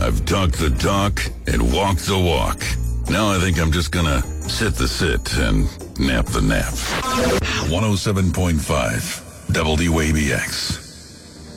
I've talked the talk and walked the walk. Now I think I'm just gonna sit the sit and nap the nap. 107.5 WABX.